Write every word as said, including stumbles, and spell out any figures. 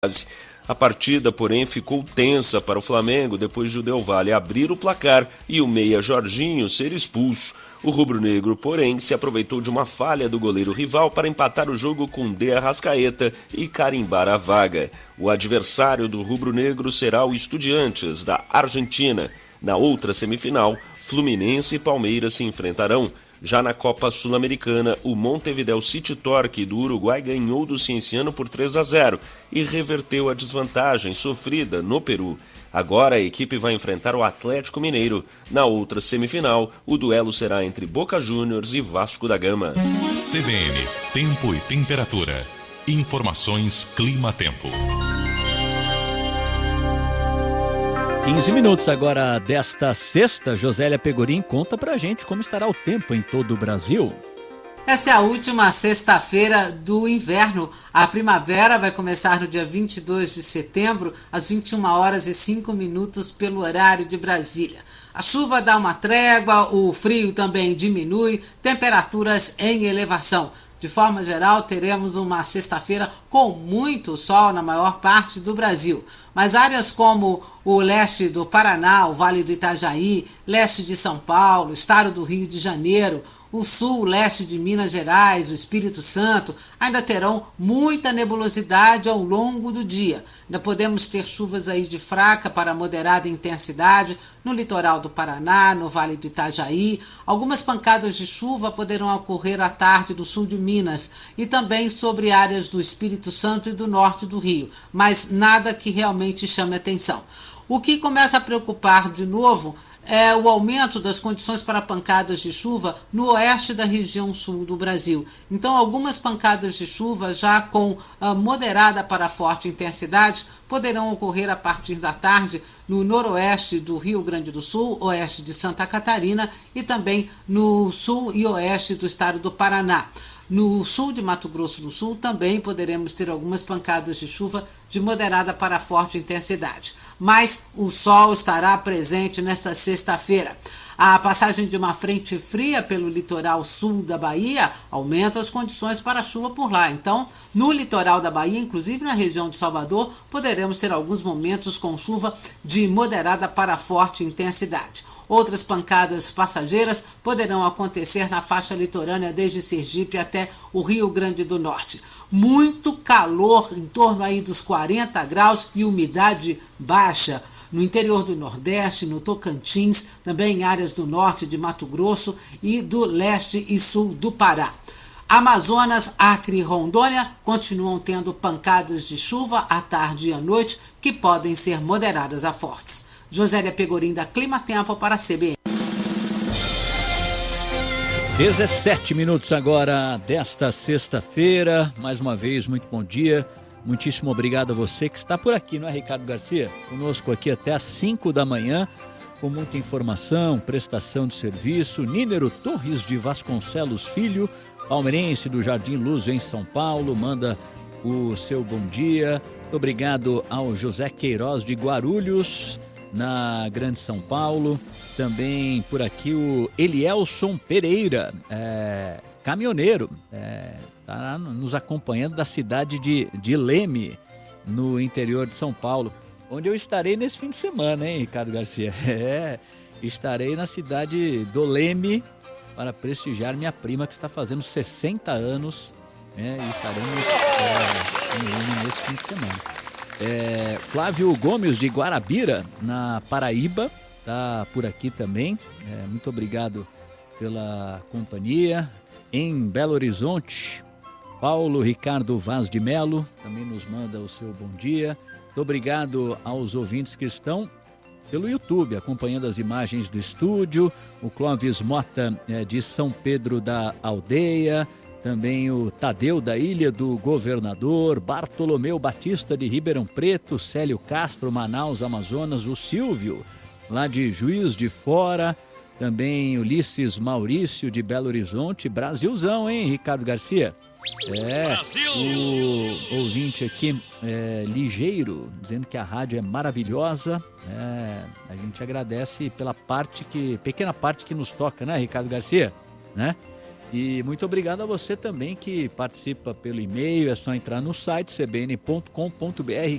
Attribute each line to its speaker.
Speaker 1: A partida, porém, ficou tensa para o Flamengo depois de o Del Valle abrir o placar e o meia Jorginho ser expulso. O rubro-negro, porém, se aproveitou de uma falha do goleiro rival para empatar o jogo com De Arrascaeta e carimbar a vaga. O adversário do rubro-negro será o Estudiantes, da Argentina. Na outra semifinal, Fluminense e Palmeiras se enfrentarão. Já na Copa Sul-Americana, o Montevideo City Torque do Uruguai ganhou do Cienciano por três a zero e reverteu a desvantagem sofrida no Peru. Agora a equipe vai enfrentar o Atlético Mineiro. Na outra semifinal, o duelo será entre Boca Juniors e Vasco da Gama.
Speaker 2: C B N, Tempo e Temperatura. Informações Clima-Tempo.
Speaker 3: quinze minutos agora desta sexta, Josélia Pegorim conta pra gente como estará o tempo em todo o Brasil.
Speaker 4: Esta é a última sexta-feira do inverno. A primavera vai começar no dia vinte e dois de setembro, às vinte e uma horas e cinco minutos pelo horário de Brasília. A chuva dá uma trégua, o frio também diminui, temperaturas em elevação. De forma geral, teremos uma sexta-feira com muito sol na maior parte do Brasil. Mas áreas como o leste do Paraná, o Vale do Itajaí, leste de São Paulo, estado do Rio de Janeiro, o sul, leste de Minas Gerais, o Espírito Santo, ainda terão muita nebulosidade ao longo do dia. Ainda podemos ter chuvas aí de fraca para moderada intensidade no litoral do Paraná, no Vale do Itajaí. Algumas pancadas de chuva poderão ocorrer à tarde do sul de Minas e também sobre áreas do Espírito Santo e do norte do Rio, mas nada que realmente chame atenção. O que começa a preocupar de novo é o aumento das condições para pancadas de chuva no oeste da região sul do Brasil. Então, algumas pancadas de chuva já com a moderada para forte intensidade poderão ocorrer a partir da tarde no noroeste do Rio Grande do Sul, oeste de Santa Catarina e também no sul e oeste do estado do Paraná. No sul de Mato Grosso do Sul também poderemos ter algumas pancadas de chuva de moderada para forte intensidade. Mas o sol estará presente nesta sexta-feira. A passagem de uma frente fria pelo litoral sul da Bahia aumenta as condições para chuva por lá. Então, no litoral da Bahia, inclusive na região de Salvador, poderemos ter alguns momentos com chuva de moderada para forte intensidade. Outras pancadas passageiras poderão acontecer na faixa litorânea desde Sergipe até o Rio Grande do Norte. Muito calor, em torno aí dos quarenta graus e umidade baixa. No interior do Nordeste, no Tocantins, também em áreas do norte de Mato Grosso e do leste e sul do Pará. Amazonas, Acre e Rondônia continuam tendo pancadas de chuva à tarde e à noite que podem ser moderadas a fortes. Josélia Pegorim, da Clima Tempo, para a C B N.
Speaker 3: dezessete minutos agora desta sexta-feira. Mais uma vez, muito bom dia. Muitíssimo obrigado a você que está por aqui, não é, Ricardo Garcia? Conosco aqui até às cinco da manhã, com muita informação, prestação de serviço. Nínero Torres de Vasconcelos Filho, palmeirense do Jardim Luz, em São Paulo, manda o seu bom dia. Obrigado ao José Queiroz de Guarulhos, na Grande São Paulo. Também por aqui o Elielson Pereira, é, caminhoneiro, é, está nos acompanhando da cidade de, de Leme, no interior de São Paulo, onde eu estarei nesse fim de semana, hein, Ricardo Garcia? É, estarei na cidade do Leme para prestigiar minha prima que está fazendo sessenta anos, né, e estaremos é, em Leme nesse fim de semana. É, Flávio Gomes de Guarabira, na Paraíba, está por aqui também. É, muito obrigado pela companhia. Em Belo Horizonte, Paulo Ricardo Vaz de Melo também nos manda o seu bom dia. Muito obrigado aos ouvintes que estão pelo YouTube, acompanhando as imagens do estúdio. O Clóvis Mota é, de São Pedro da Aldeia. Também o Tadeu da Ilha do Governador, Bartolomeu Batista de Ribeirão Preto, Célio Castro, Manaus, Amazonas, o Silvio, lá de Juiz de Fora, também Ulisses Maurício de Belo Horizonte, Brasilzão, hein, Ricardo Garcia? É, Brasil! O ouvinte aqui, é, ligeiro, dizendo que a rádio é maravilhosa, é, a gente agradece pela parte que, pequena parte que nos toca, né, Ricardo Garcia? Né? E muito obrigado a você também que participa pelo e-mail, é só entrar no site c b n ponto com ponto b r,